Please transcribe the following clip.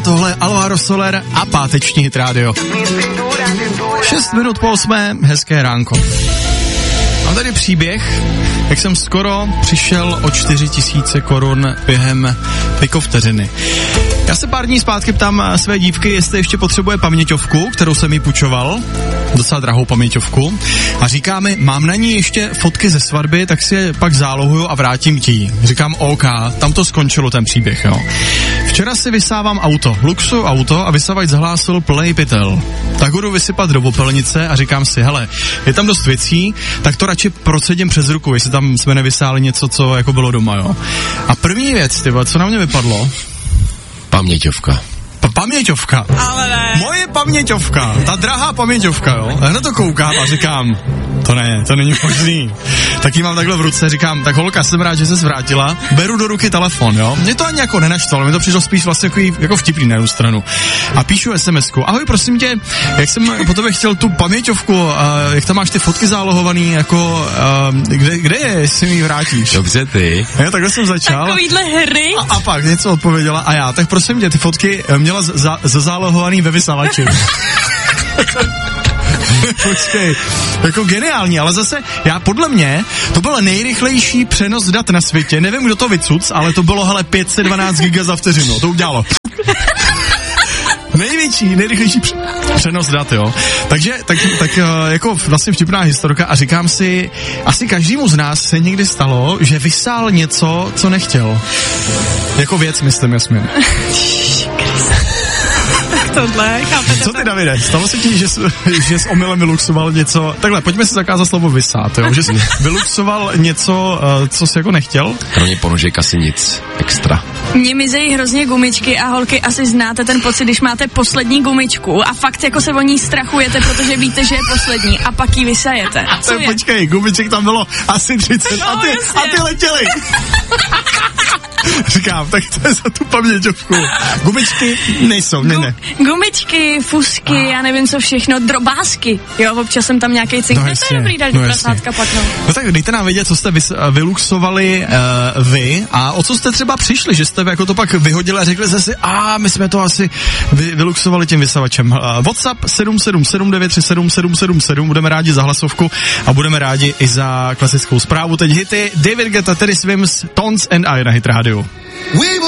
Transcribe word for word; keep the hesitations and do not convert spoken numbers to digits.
tohle Alvaro Soler a páteční Hit Radio. Šest minut po osmé, hezké ránko. Mám tady příběh, jak jsem skoro přišel o čtyři tisíce korun během pikovteřiny. Já se pár dní zpátky ptám své dívky, jestli ještě potřebuje paměťovku, kterou jsem jí půjčoval, docela drahou paměťovku, a říká mi, mám na ní ještě fotky ze svatby, tak si je pak zálohuju a vrátím ti ji. Říkám, OK, tam to skončilo ten příběh, jo. Včera si vysávám auto, luxu auto, a vysavač zahlásil plnej pytel. Tak ho jdu vysypat do popelnice a říkám si, hele, je tam dost věcí, tak to radši procedím přes ruku, jestli tam jsme nevysáli něco, co jako bylo doma, jo. A první věc, tyba, co na mě vypadlo? Paměťovka. Pa- paměťovka. Ale ne. Moje paměťovka, ta drahá paměťovka, jo. A na to koukám a říkám, to ne, to není možný. Tak ji mám takhle v ruce, říkám, tak holka, jsem rád, že ses vrátila, beru do ruky telefon, jo. Mě to ani jako nenaštvalo, mi to přišlo spíš vlastně jako, jako vtipný na jednu stranu. A píšu SMSku, ahoj, prosím tě, jak jsem po tobě chtěl tu paměťovku, uh, jak tam máš ty fotky zálohovaný, jako, uh, kde, kde je, jestli mi ji vrátíš? Dobře ty. Jo, takhle jsem začal. Takovýhle hry. A, a pak něco odpověděla a já, tak prosím tě, ty fotky měla za, zazálohovaný ve vysavači. Počkej, jako geniální, ale zase, já podle mě, to byl nejrychlejší přenos dat na světě, nevím, kdo to vycuc, ale to bylo, hele, pět set dvanáct giga za vteřinu, to udělalo. Největší, nejrychlejší přenos dat, jo. Takže, tak, tak jako vlastně vtipná historka a říkám si, asi každému z nás se někdy stalo, že vysál něco, co nechtěl. Jako věc, myslím, Jasmin. Tohle, chápete? Co ty, Davide? Stalo se ti, že jsi, že jsi omylem vyluxoval něco... Takhle, pojďme si zakázat slovo vysát, jo? Že jsi vyluxoval něco, uh, co jsi jako nechtěl? Kromě ponožek asi nic extra. Mně mizejí hrozně gumičky a holky asi znáte ten pocit, když máte poslední gumičku a fakt jako se o ní strachujete, protože víte, že je poslední a pak ji vysajete. Co je? Počkej, gumiček tam bylo asi třicet No, a, ty, jasně. a ty letěly. Říkám, tak to je za tu paměťovku. Gumičky nejsou, ne, ne. Gumičky, fusky, já nevím co všechno, drobásky. Jo, občas jsem tam nějaký cink, No no, jasně, to je dobrý dát no do jasně. prasátka pak, no. No tak dejte nám vědět, co jste vys- vyluxovali uh, vy a o co jste třeba přišli, že jste jako to pak vyhodili a řekli jste si, a my jsme to asi vy- vyluxovali tím vysavačem. Uh, WhatsApp sedm sedm sedm devět tři sedm sedm sedm sedm, budeme rádi za hlasovku a budeme rádi i za klasickou zprávu. Teď hity David Guetta, Teddy Swims, Tones and I na Hit Radio.